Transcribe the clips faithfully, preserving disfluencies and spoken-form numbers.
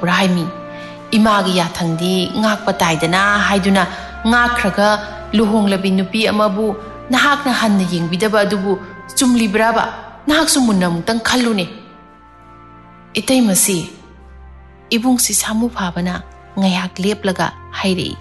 ꯇꯧꯕ꯭ꯔꯥ ꯍꯥꯏꯃꯤ ꯏꯃꯥꯒꯤ ꯌꯥꯊꯪꯗꯤ ꯉꯥꯛꯄ ꯇꯥꯏꯗꯅ ꯍꯥꯏꯗꯨꯅ ꯉꯥꯛꯈ꯭ꯔꯒ ꯂꯨꯍꯣꯡꯂꯕꯤ ꯅꯨꯄꯤ ꯑꯃꯕꯨ ꯅꯍꯥꯛꯅ ꯍꯟꯅ ꯌꯦꯡꯕꯤꯗꯕ ꯑꯗꯨꯕꯨ ꯆꯨꯝꯂꯤꯕ꯭ꯔꯥꯕ ꯅꯍꯥꯛꯁꯨ ꯃꯨꯟꯅ ꯑꯃꯨꯛꯇꯪ ꯈꯜꯂꯨꯅꯦ ꯏꯇꯩꯃꯁꯤ ꯏꯕꯨꯡꯁꯤ ꯁꯥꯃꯨ ꯐꯥꯕꯅ ꯉꯥꯏꯍꯥꯛ ꯂꯦꯞꯂꯒ ꯍꯥꯏꯔꯛꯏ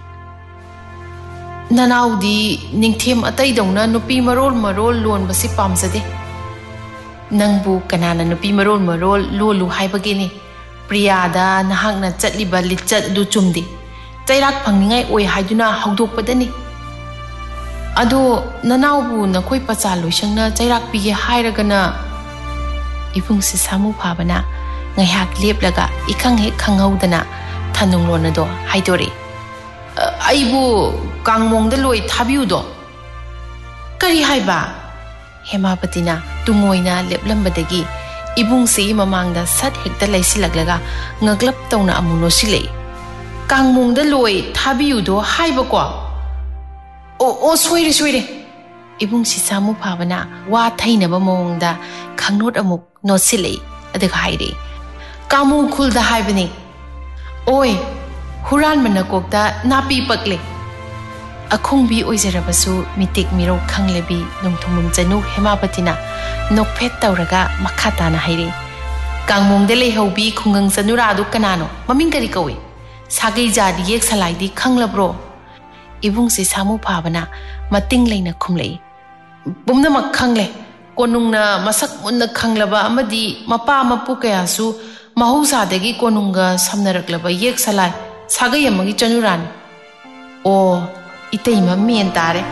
ꯅꯅꯥꯎꯗꯤ ꯅꯤꯡꯊꯦꯝ ꯑꯇꯩꯗꯧꯅ ꯅꯨꯄꯤ ꯃꯔꯣꯜ ꯃꯔꯣꯜ ꯂꯣꯟꯕꯁꯤ ꯄꯥꯝꯖꯗꯦ ꯅꯪꯕꯨ ꯀꯅꯥꯅ ꯅꯨꯄꯤ ꯃꯔꯣꯜ ꯃꯔꯣꯜ ꯂꯣꯜꯂꯨ ꯍꯥꯏꯕꯒꯦꯅꯦ ꯄ꯭ꯔꯤꯌꯥꯗ ꯅꯍꯥꯛꯅ ꯆꯠꯂꯤꯕ ꯂꯤꯆꯠ ꯑꯗꯨ ꯆꯨꯝꯗꯦ ꯆꯩꯔꯥꯛ ꯐꯪꯅꯤꯡꯉꯥꯏ ꯑꯣꯏ ꯍꯥꯏꯗꯨꯅ ꯍꯧꯗꯣꯛꯄꯗꯅꯤ ꯑꯗꯣ ꯅꯅꯥꯎꯕꯨ ꯅꯈꯣꯏ ꯄꯆꯥ ꯂꯣꯏꯁꯪꯅ ꯆꯩꯔꯥꯛ ꯄꯤꯒꯦ ꯍꯥꯏꯔꯒꯅ ꯏꯕꯨꯡꯁꯤ ꯁꯥꯃꯨ ꯐꯥꯕꯅ ꯉꯥꯏꯍꯥꯛ ꯂꯦꯞꯂꯒ ꯏꯈꯪ ꯍꯦꯛ ꯈꯪꯍꯧꯗꯅ ꯊꯅꯨꯡꯂꯣꯟ ꯑꯗꯣ ꯍꯥꯏꯗꯣꯔꯛꯏ ꯑꯩꯕꯨ ꯀꯥꯡꯃꯣꯡꯗ ꯂꯣꯏ ꯊꯥꯕꯤꯌꯨꯗꯣ ꯀꯔꯤ ꯍꯥꯏꯕ ꯍꯦꯃꯥꯄꯇꯤꯅ ꯇꯨꯡꯑꯣꯏꯅ ꯂꯦꯞꯂꯝꯕꯗꯒꯤ ꯏꯕꯨꯡꯁꯤꯒꯤ ꯃꯃꯥꯡꯗ ꯁꯠ ꯍꯦꯛꯇ ꯂꯩꯁꯤꯜꯂꯛꯂꯒ ꯉꯛꯂꯞ ꯇꯧꯅ ꯑꯃꯨꯛ ꯅꯣꯛꯁꯤꯜꯂꯛꯏ ꯀꯥꯡꯃꯣꯡꯗ ꯂꯣꯏ ꯊꯥꯕꯤꯌꯨꯗꯣ ꯍꯥꯏꯕꯀꯣ ꯑꯣ ꯑꯣ ꯁꯣꯏꯔꯦ ꯁꯣꯏꯔꯦ ꯏꯕꯨꯡꯁꯤ ꯁꯥꯃꯨ ꯐꯥꯕꯅ ꯋꯥ ꯊꯩꯅꯕ ꯃꯑꯣꯡꯗ ꯈꯪꯅꯣꯠ ꯑꯃꯨꯛ ꯅꯣꯠꯁꯤꯜꯂꯛꯏ ꯑꯗꯨꯒ ꯍꯥꯏꯔꯛꯏ ꯀꯥꯡꯃꯣꯡ ꯈꯨꯜꯗ ꯍꯥꯏꯕꯅꯤ ꯑꯣꯏ ꯍꯨꯔꯥꯟꯕ ꯅꯀꯣꯛꯇ ꯅꯥꯄꯤ ꯄꯛꯂꯦ ꯑꯈꯣꯡꯕꯤ ꯑꯣꯏꯖꯔꯕꯁꯨ ꯃꯤꯇꯦꯛ ꯃꯤꯔꯧ ꯈꯪꯂꯕꯤ ꯅꯣꯡꯊꯣꯝꯕꯝ ꯆꯅꯨ ꯍꯦꯃꯥꯄꯇꯤꯅ ꯅꯣꯛꯐꯦꯠ ꯇꯧꯔꯒ ꯃꯈꯥ ꯇꯥꯅ ꯍꯥꯏꯔꯛꯏ ꯀꯥꯡꯃꯣꯡꯗ ꯂꯩꯍꯧꯕꯤ ꯈꯨꯡꯒꯪ ꯆꯅꯨꯔꯥꯗꯨ ꯀꯅꯥꯅꯣ ꯃꯃꯤꯡ ꯀꯔꯤ ꯀꯧꯏ ꯁꯥꯒꯩꯖꯥꯗꯤ ꯌꯦꯛ ꯁꯂꯥꯏꯗꯤ ꯈꯪꯂꯕ꯭ꯔꯣ ꯏꯕꯨꯡꯁꯤ ꯁꯥꯃꯨ ꯐꯥꯕꯅ ꯃꯇꯤꯡ ꯂꯩꯅ ꯈꯨꯝꯂꯛꯏ ꯄꯨꯝꯅꯃꯛ ꯈꯪꯂꯦ ꯀꯣꯅꯨꯡꯅ ꯃꯁꯛ ꯃꯨꯟꯅ ꯈꯪꯂꯕ ꯑꯃꯗꯤ ꯃꯄꯥ ꯃꯄꯨ ꯀꯌꯥꯁꯨ ꯃꯍꯧꯁꯥꯗꯒꯤ ꯀꯣꯅꯨꯡꯒ ꯁꯝꯅꯔꯛꯂꯕ ꯌꯦꯛ ꯁꯂꯥꯏ ꯁꯥꯒꯩ ꯑꯃꯒꯤ ꯆꯅꯨꯔꯥꯅꯤ ꯑꯣ ꯏꯇꯩꯃ ꯃꯦꯟ ꯇꯥꯔꯦ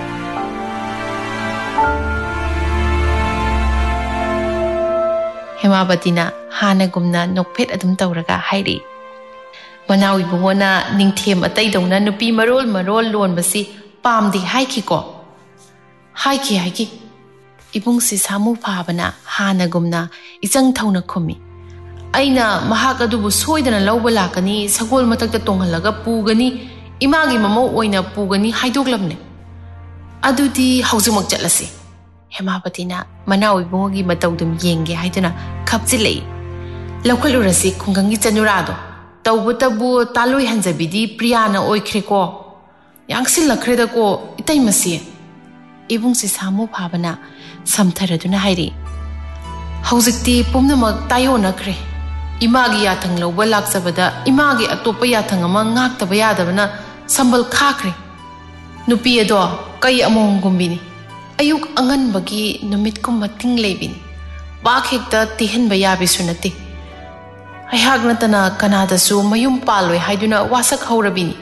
ꯍꯦꯃꯥꯄꯇꯤꯅ ꯍꯥꯟꯅꯒꯨꯝꯅ ꯅꯣꯛꯐꯦꯠ ꯑꯗꯨꯝ ꯇꯧꯔꯒ ꯍꯥꯏꯔꯛꯏ ꯃꯅꯥꯎ ꯏꯕꯨꯡꯉꯣꯅ ꯅꯤꯡꯊꯦꯝ ꯑꯇꯩꯗꯧꯅ ꯅꯨꯄꯤ ꯃꯔꯣꯜ ꯃꯔꯣꯜ ꯂꯣꯟꯕꯁꯤ ꯄꯥꯝꯗꯦ ꯍꯥꯏꯈꯤꯀꯣ ꯍꯥꯏꯈꯤ ꯍꯥꯏꯈꯤ ꯏꯕꯨꯡꯁꯤ ꯁꯥꯃꯨ ꯐꯥꯕꯅ ꯍꯥꯟꯅꯒꯨꯝꯅ ꯏꯆꯪ ꯊꯧꯅ ꯈꯨꯝꯃꯤ ꯑꯩꯅ ꯃꯍꯥꯛ ꯑꯗꯨꯕꯨ ꯁꯣꯏꯗꯅ ꯂꯧꯕ ꯂꯥꯛꯀꯅꯤ ꯁꯒꯣꯜ ꯃꯊꯛꯇ ꯇꯣꯡꯍꯜꯂꯒ ꯄꯨꯒꯅꯤ ꯏꯃꯥꯒꯤ ꯃꯃꯧ ꯑꯣꯏꯅ ꯄꯨꯒꯅꯤ ꯍꯥꯏꯗꯣꯛꯂꯕꯅꯦ ꯑꯗꯨꯗꯤ ꯍꯧꯖꯤꯛꯃꯛ ꯆꯠꯂꯁꯤ ꯍꯦꯃꯥꯄꯇꯤꯅ ꯃꯅꯥꯎ ꯏꯕꯨꯡꯉꯣꯒꯤ ꯃꯇꯧꯗꯨꯝ ꯌꯦꯡꯒꯦ ꯍꯥꯏꯗꯨꯅ ꯈꯞꯆꯤꯜꯂꯛꯏ ꯂꯧꯈꯠꯂꯨꯔꯁꯤ ꯈꯨꯡꯒꯪꯒꯤ ꯆꯅꯨꯔꯥꯗꯣ ꯇꯧꯕꯇꯕꯨ ꯇꯥꯂꯣꯏ ꯍꯟꯖꯕꯤꯗꯤ ꯄ꯭ꯔꯤꯌꯥꯅ ꯑꯣꯏꯈ꯭ꯔꯦꯀꯣ ꯌꯥꯡꯁꯤꯜꯂꯛꯈ꯭ꯔꯦꯗꯀꯣ ꯏꯇꯩꯃꯁꯤ ꯏꯕꯨꯡꯁꯤ ꯁꯥꯃꯨ ꯐꯥꯕꯅ ꯁꯝꯊꯔꯗꯨꯅ ꯍꯥꯏꯔꯛꯏ ꯍꯧꯖꯤꯛꯇꯤ ꯄꯨꯝꯅꯃꯛ ꯇꯥꯌꯣꯟꯅꯈ꯭ꯔꯦ ꯏꯃꯥꯒꯤ ꯌꯥꯊꯪ ꯂꯧꯕ ꯂꯥꯛꯆꯕꯗ ꯏꯃꯥꯒꯤ ꯑꯇꯣꯞꯄ ꯌꯥꯊꯪ ꯑꯃ ꯉꯥꯛꯇꯕ ꯌꯥꯗꯕꯅ ꯁꯝꯕꯜ ꯈꯥꯈ꯭ꯔꯦ ꯅꯨꯄꯤ ꯑꯗꯣ ꯀꯩ ꯑꯃꯣꯝꯒꯨꯝꯕꯤꯅꯤ ꯑꯌꯨꯛ ꯑꯉꯟꯕꯒꯤ ꯅꯨꯃꯤꯠꯀꯨꯝꯕ ꯇꯤꯡ ꯂꯩꯕꯤꯅꯤ ꯄꯥꯛ ꯍꯦꯛꯇ ꯇꯤꯍꯟꯕ ꯌꯥꯕꯤꯁꯨ ꯅꯠꯇꯦ ꯑꯩꯍꯥꯛ ꯅꯠꯇꯅ ꯀꯅꯥꯗꯁꯨ ꯃꯌꯨꯝ ꯄꯥꯜꯂꯣꯏ ꯍꯥꯏꯗꯨꯅ ꯋꯥꯁꯛ ꯍꯧꯔꯕꯤꯅꯤ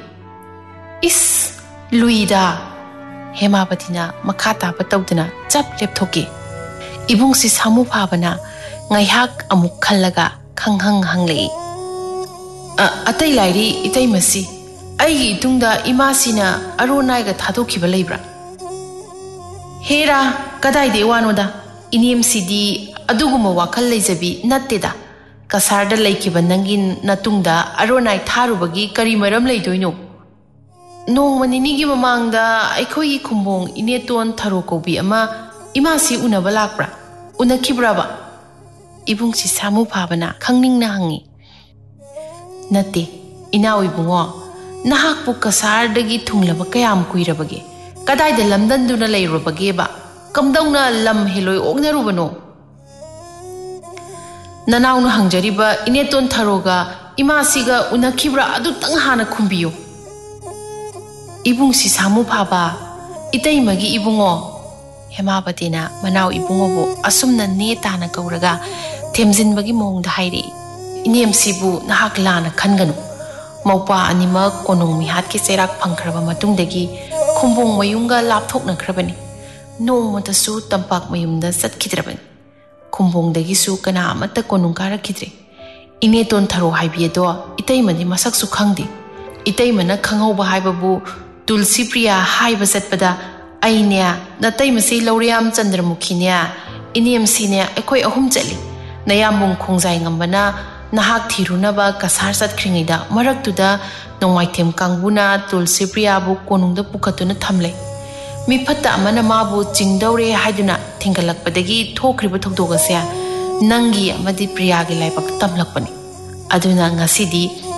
ꯏꯁ ꯂꯨꯏꯗ ꯍꯦꯃꯥꯄꯇꯤꯅ ꯃꯈꯥ ꯇꯥꯕ ꯇꯧꯗꯨꯅ ꯆꯞ ꯂꯦꯞꯊꯣꯛꯈꯤ ꯏꯕꯨꯡꯁꯤ ꯁꯥꯃꯨ ꯐꯥꯕꯅ ꯉꯥꯏꯍꯥꯛ ꯑꯃꯨꯛ ꯈꯜꯂꯒ ꯈꯪꯍꯪ ꯍꯪꯂꯛꯏ ꯑꯇꯩ ꯂꯥꯏꯔꯤ ꯏꯇꯩꯃꯁꯤ ꯑꯩꯒꯤ ꯏꯇꯨꯡꯗ ꯏꯃꯥꯁꯤꯅ ꯑꯔꯣꯟꯅꯥꯏꯒ ꯊꯥꯗꯣꯛꯈꯤꯕ ꯂꯩꯕ꯭ꯔꯥ ꯍꯦꯔꯥ ꯀꯗꯥꯏꯗꯩ ꯋꯥꯅꯣꯗ ꯏꯅꯦꯝꯁꯤꯗꯤ ꯑꯗꯨꯒꯨꯝꯕ ꯋꯥꯈꯜ ꯂꯩꯖꯕꯤ ꯅꯠꯇꯦꯗ ꯀꯁꯥꯔꯗ ꯂꯩꯈꯤꯕ ꯅꯪꯒꯤ ꯅꯇꯨꯡꯗ ꯑꯔꯣꯟꯅꯥꯏ ꯊꯥꯔꯨꯕꯒꯤ ꯀꯔꯤ ꯃꯔꯝ ꯂꯩꯗꯣꯏꯅꯣ ꯅꯣꯡꯃ ꯅꯤꯅꯤꯒꯤ ꯃꯃꯥꯡꯗ ꯑꯩꯈꯣꯏꯒꯤ ꯈꯨꯝꯕꯣꯡ ꯏꯅꯦꯇꯣꯟ ꯊꯔꯣ ꯀꯧꯕꯤ ꯑꯃ ꯏꯃꯥꯁꯤ ꯎꯅꯕ ꯂꯥꯛꯄ꯭ꯔꯥ ꯎꯅꯈꯤꯕ꯭ꯔꯕ ꯏꯕꯨꯡꯁꯤ ꯁꯥꯃꯨ ꯐꯥꯕꯅ ꯈꯪꯅꯤꯡꯅ ꯍꯪꯉꯤ ꯅꯠꯇꯦ ꯏꯅꯥꯎ ꯏꯕꯨꯡꯉꯣ ꯅꯍꯥꯛꯄꯨ ꯀꯁꯥꯔꯗꯒꯤ ꯊꯨꯡꯂꯕ ꯀꯌꯥꯝ ꯀꯨꯏꯔꯕꯒꯦ ꯀꯗꯥꯏꯗ ꯂꯝꯗꯟꯗꯨꯅ ꯂꯩꯔꯨꯕꯒꯦꯕ ꯀꯝꯗꯧꯅ ꯂꯝ ꯍꯦꯂꯣꯏ ꯑꯣꯛꯅꯔꯨꯕꯅꯣ ꯅꯅꯥꯎꯅ ꯍꯪꯖꯔꯤꯕ ꯏꯅꯦꯇꯣꯟ ꯊꯔꯣꯒ ꯏꯃꯥꯁꯤꯒ ꯎꯅꯈꯤꯕ꯭ꯔꯥ ꯑꯗꯨꯇꯪ ꯍꯥꯟꯅ ꯈꯨꯝꯕꯤꯌꯨ ꯏꯕꯨꯡꯁꯤ ꯁꯥꯃꯨ ꯐꯥꯕ ꯏꯇꯩꯃꯒꯤ ꯏꯕꯨꯡꯉꯣ ꯍꯦꯃꯥꯄꯇꯤꯅ ꯃꯅꯥꯎ ꯏꯕꯨꯡꯉꯣꯕꯨ ꯑꯁꯨꯝꯅ ꯅꯦ ꯇꯥꯅ ꯀꯧꯔꯒ ꯊꯦꯝꯖꯤꯟꯕꯒꯤ ꯃꯑꯣꯡꯗ ꯍꯥꯏꯔꯛꯏ ꯏꯅꯦꯝꯁꯤꯕꯨ ꯅꯍꯥꯛ ꯂꯥꯟꯅ ꯈꯟꯒꯅꯨ ꯃꯧꯄꯥ ꯑꯅꯤꯃꯛ ꯀꯣꯅꯨꯡ ꯃꯤꯍꯥꯠꯀꯤ ꯆꯩꯔꯥꯛ ꯐꯪꯈ꯭ꯔꯕ ꯃꯇꯨꯡꯗꯒꯤ ꯈꯨꯝꯕꯣꯡ ꯃꯌꯨꯝꯒ ꯂꯥꯞꯊꯣꯛꯅꯈ꯭ꯔꯕꯅꯤ ꯅꯣꯡꯃꯇꯁꯨ ꯇꯝꯄꯥꯛ ꯃꯌꯨꯝꯗ ꯆꯠꯈꯤꯗ꯭ꯔꯕꯅꯤ ꯈꯨꯝꯕꯣꯡꯗꯒꯤꯁꯨ ꯀꯅꯥ ꯑꯃꯠꯇ ꯀꯣꯅꯨꯡ ꯀꯥꯔꯛꯈꯤꯗ꯭ꯔꯦ ꯏꯅꯦꯇꯣꯟ ꯊꯔꯣ ꯍꯥꯏꯕꯤ ꯑꯗꯣ ꯏꯇꯩꯃꯗꯤ ꯃꯁꯛꯁꯨ ꯈꯪꯗꯦ ꯏꯇꯩꯃꯅ ꯈꯪꯍꯧꯕ ꯍꯥꯏꯕꯕꯨ ꯇꯨꯜꯁꯤ ꯄ꯭ꯔꯤꯌꯥ ꯍꯥꯏꯕ ꯆꯠꯄꯗ ꯑꯩꯅꯦ ꯅꯇꯩꯃꯁꯤ ꯂꯧꯔꯤꯌꯥꯝ ꯆꯟꯗ꯭ꯔꯃꯨꯈꯤꯅꯦ ꯏꯅꯦꯝꯁꯤꯅꯦ ꯑꯩꯈꯣꯏ ꯑꯍꯨꯝ ꯆꯠꯂꯤ ꯅꯌꯥꯝꯕꯨꯡ ꯈꯣꯡꯖꯥꯏ ꯉꯝꯕꯅ ꯅꯍꯥꯛ ꯊꯤꯔꯨꯅꯕ ꯀꯁꯥꯔ ꯆꯠꯈ꯭ꯔꯤꯉꯩꯗ ꯃꯔꯛꯇꯨꯗ ꯅꯣꯡꯃꯥꯏꯊꯦꯝ ꯀꯥꯡꯕꯨꯅ ꯇꯨꯜꯁꯤ ꯄ꯭ꯔꯤꯌꯥꯕꯨ ꯀꯣꯅꯨꯡꯗ ꯄꯨꯈꯠꯇꯨꯅ ꯊꯝꯂꯦ ꯃꯤꯐꯠꯇ ꯑꯃꯅ ꯃꯥꯕꯨ ꯆꯤꯡꯗꯧꯔꯦ ꯍꯥꯏꯗꯨꯅ ꯊꯤꯡꯒꯠꯂꯛꯄꯗꯒꯤ ꯊꯣꯛꯈ꯭ꯔꯤꯕ ꯊꯧꯗꯣꯛ ꯑꯁꯦ ꯅꯪꯒꯤ ꯑꯃꯗꯤ ꯄ꯭ꯔꯤꯌꯥꯒꯤ ꯂꯥꯏꯕꯛ ꯇꯝꯂꯛꯄꯅꯤ ꯑꯗꯨꯅ ꯉꯁꯤꯗꯤ